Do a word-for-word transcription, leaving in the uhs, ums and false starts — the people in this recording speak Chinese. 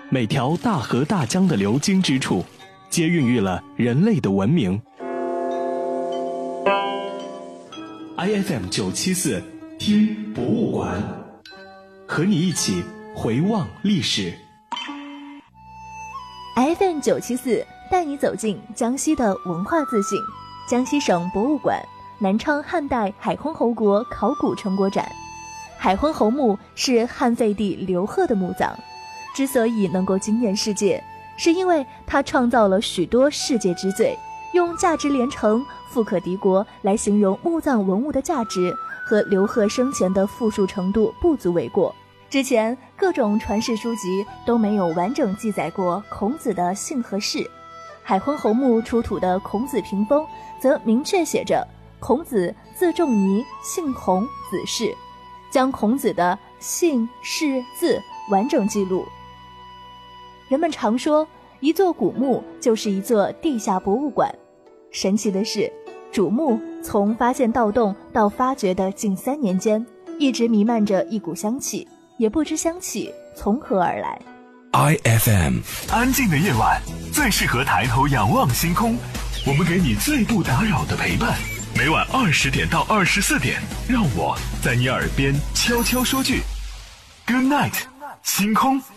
每条大河大江的流经之处，皆孕育了人类的文明。I F M 九七四，听博物馆，和你一起回望历史。 I F M 九七四带你走进江西的文化资讯。江西省博物馆南昌汉代海昏侯国考古成果展。海昏侯墓是汉废帝刘贺的墓葬，之所以能够惊艳世界，是因为他创造了许多世界之最，用价值连城、富可敌国来形容墓葬文物的价值，和刘贺生前的富庶程度不足为过。之前各种传世书籍都没有完整记载过孔子的姓和氏，海昏侯墓出土的孔子屏风则明确写着孔子字仲尼，姓孔，子氏，将孔子的姓氏字完整记录。人们常说一座古墓就是一座地下博物馆，神奇的是主墓从发现盗洞到发掘的近三年间，一直弥漫着一股香气，也不知香气从何而来。 I F M， 安静的夜晚最适合抬头仰望星空，我们给你最不打扰的陪伴。每晚二十点到二十四点，让我在你耳边悄悄说句 Good night， 星空。